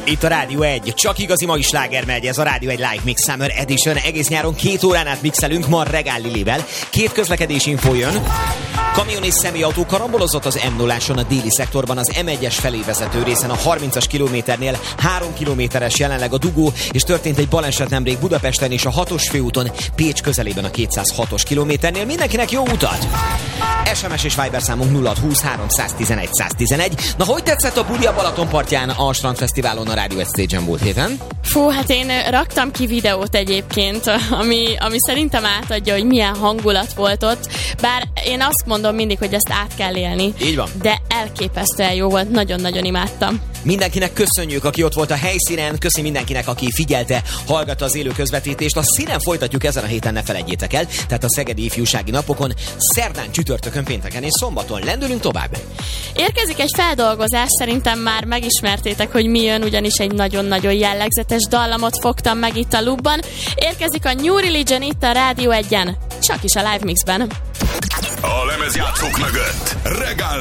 Itt a Rádió 1, csak igazi mai sláger megy, ez a Rádió 1 Live Mix Summer Edition. Egész nyáron 2 órán át mixelünk, ma Regál Lilivel. 2 közlekedési infó jön. Kamion és személyautó karambolozott az M0-áson a déli szektorban, az M1-es felé vezető részen a 30-as kilométernél 3 kilométeres jelenleg a dugó, és történt egy baleset nemrég Budapesten és a 6-os főúton Pécs közelében a 206-os kilométernél. Mindenkinek jó utat! SMS és Viber számunk 0620 311 111. Na, hogy tetszett a buli a Balatonpartján a Strandfesztiválon a Rádió 1 Stage-en múlt héten? Fú, hát én raktam ki videót egyébként, ami szerintem átadja, hogy milyen hangulat volt ott. Bár én azt mondom mindig, hogy ezt át kell élni. Így van. De elképesztően jó volt, nagyon-nagyon imádtam. Mindenkinek köszönjük, aki ott volt a helyszínen, köszi mindenkinek, aki figyelte, hallgatta az élő közvetítést. A színen folytatjuk ezen a héten, ne felejtjétek el, tehát a Szegedi Ifjúsági Napokon, szerdán, csütörtökön, pénteken és szombaton. Lendülünk tovább. Érkezik egy feldolgozás, szerintem már megismertétek, hogy mi jön, ugyanis egy nagyon-nagyon jellegzetes dallamot fogtam meg itt a Loopban. Érkezik a New Religion itt a Rádió 1-en, csak is a Live Mixben. A lemezjátszók mögött Regál